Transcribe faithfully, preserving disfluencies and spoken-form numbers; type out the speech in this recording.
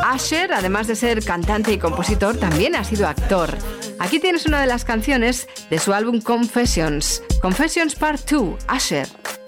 Usher, además de ser cantante y compositor, también ha sido actor. Aquí tienes una de las canciones de su álbum Confessions. Confessions Part dos, Usher.